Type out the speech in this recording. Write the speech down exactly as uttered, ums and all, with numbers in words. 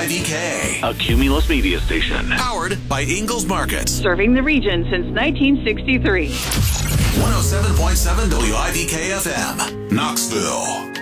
I V K. A Cumulus media station. Powered by Ingalls Market. Serving the region since nineteen sixty-three. one oh seven point seven W I V K F M, Knoxville.